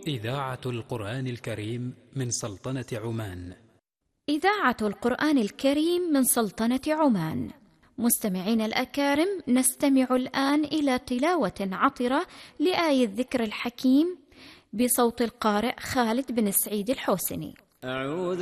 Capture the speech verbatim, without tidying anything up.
إذاعة القرآن الكريم من سلطنة عمان. إذاعة القرآن الكريم من سلطنة عمان. مستمعين الأكارم، نستمع الآن إلى تلاوة عطرة لآية الذكر الحكيم بصوت القارئ خالد بن سعيد الحوسني. أعوذ